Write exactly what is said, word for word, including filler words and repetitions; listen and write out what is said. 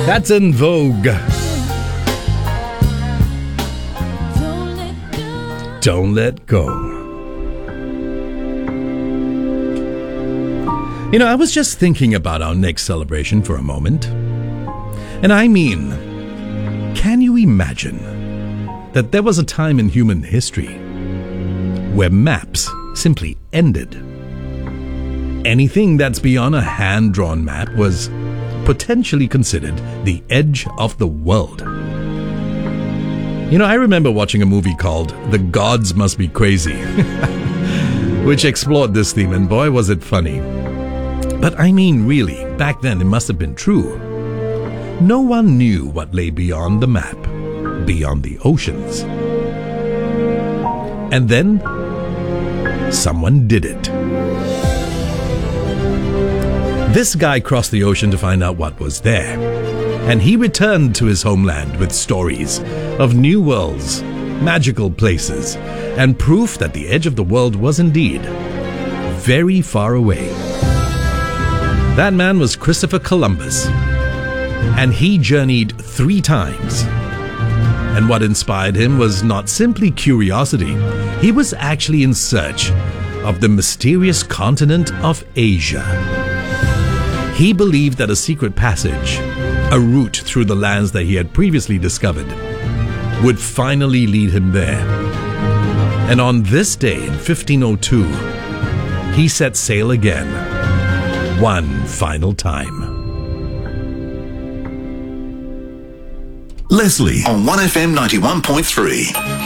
That's In Vogue. Don't let go. You know, I was just thinking about our next celebration for a moment. And I mean, can you imagine that there was a time in human history where maps simply ended? Anything that's beyond a hand-drawn map was potentially considered the edge of the world. You know, I remember watching a movie called The Gods Must Be Crazy, which explored this theme, and boy, was it funny. But I mean, really, back then it must have been true. No one knew what lay beyond the map, beyond the oceans. And then, someone did it. This guy crossed the ocean to find out what was there, and he returned to his homeland with stories of new worlds, magical places, and proof that the edge of the world was indeed very far away. That man was Christopher Columbus, and he journeyed three times. And what inspired him was not simply curiosity. He was actually in search of the mysterious continent of Asia. He believed that a secret passage, a route through the lands that he had previously discovered, would finally lead him there. And on this day in fifteen oh two, he set sail again, one final time. Leslie on one F M ninety-one point three.